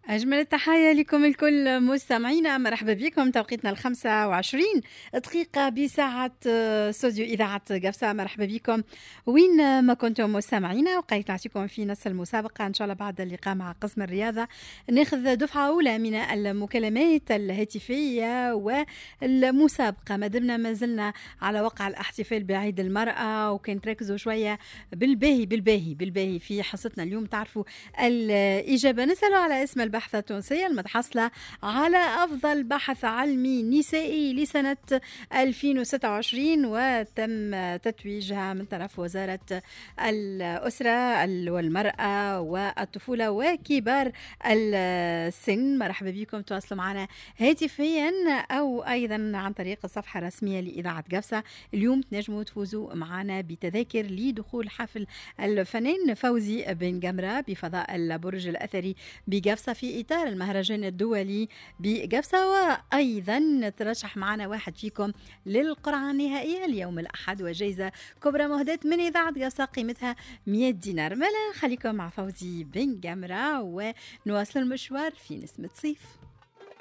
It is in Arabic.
أجمل التحايا لكم الكل مستمعينا، مرحبا بكم. توقيتنا 25 دقيقة بساعة استوديو إذاعة قفصة. مرحبا بكم وين ما كنتم مستمعينا، وقيت نعطيكم في نفس المسابقة إن شاء الله بعد اللقاء مع قسم الرياضة ناخذ دفعة أولى من المكالمات الهاتفية والمسابقة. ما زلنا على وقع الاحتفال بعيد المرأة، وكان تركزوا شوية بالباهي في حصتنا اليوم. تعرفوا الإجابة، نسألوا على اسم البحثة التونسية المتحصلة على أفضل بحث علمي نسائي لسنة 2026، وتم تتويجها من طرف وزارة الأسرة والمرأة والطفولة وكبار السن. مرحبا بكم، تواصلوا معنا هاتفيا أو أيضا عن طريق الصفحة الرسمية لإذاعة قفصة. اليوم تنجموا تفوزوا معنا بتذاكر لدخول حفل الفنان فوزي بن جمرة بفضاء البرج الأثري بقفصة في إطار المهرجان الدولي بقفصة، وأيضا ترشح معنا واحد فيكم للقرعة النهائية اليوم الأحد، وجائزة كبرى مهداة من إذاعة قفصة قيمتها 100 دينار. ملا خليكم مع فوزي بن جمرة ونواصل المشوار في نسمة صيف.